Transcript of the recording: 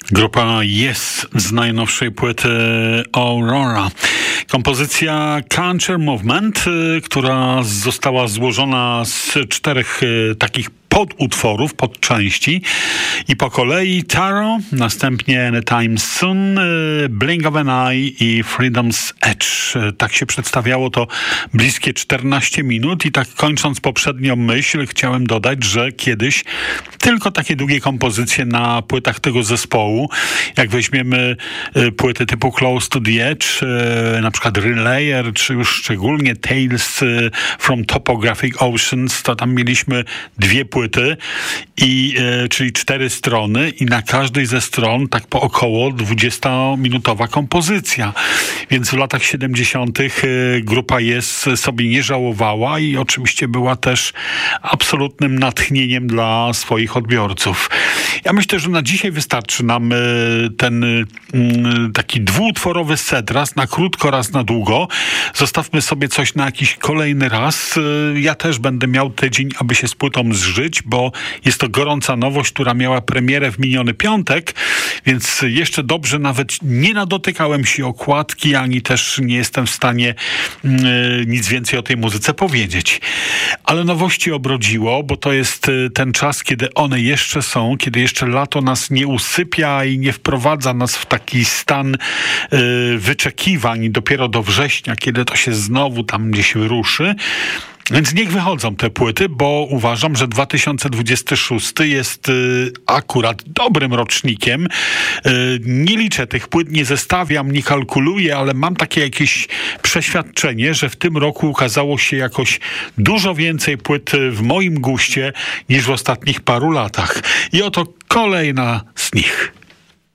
Grupa Yes z najnowszej płyty Aurora. Kompozycja Country Movement, która została złożona z 4 takich podutworów, podczęści i po kolei Taro, następnie Anytime Soon, Blink of an Eye i Freedom's Edge. Tak się przedstawiało to bliskie 14 minut i tak kończąc poprzednią myśl, chciałem dodać, że kiedyś tylko takie długie kompozycje na płytach tego zespołu, jak weźmiemy płyty typu Close to the Edge, na przykład Relayer, czy już szczególnie Tales from Topographic Oceans, to tam mieliśmy 2 płyty, czyli 4 strony i na każdej ze stron tak po około 20-minutowa kompozycja. Więc w latach 70. grupa Yes sobie nie żałowała i oczywiście była też absolutnym natchnieniem dla swoich odbiorców. Ja myślę, że na dzisiaj wystarczy nam ten taki dwuutworowy set, raz na krótko, raz na długo. Zostawmy sobie coś na jakiś kolejny raz. Ja też będę miał tydzień, aby się z płytą zżyć, bo jest to gorąca nowość, która miała premierę w miniony piątek, więc jeszcze dobrze nawet nie nadotykałem się okładki, ani też nie jestem w stanie nic więcej o tej muzyce powiedzieć. Ale nowości obrodziło, bo to jest ten czas, kiedy one jeszcze są, kiedy jeszcze lato nas nie usypia i nie wprowadza nas w taki stan wyczekiwań dopiero do września, kiedy to się znowu tam gdzieś wyruszy. Więc niech wychodzą te płyty, bo uważam, że 2026 jest akurat dobrym rocznikiem. Nie liczę tych płyt, nie zestawiam, nie kalkuluję, ale mam takie jakieś przeświadczenie, że w tym roku ukazało się jakoś dużo więcej płyt w moim guście niż w ostatnich paru latach. I oto kolejna z nich.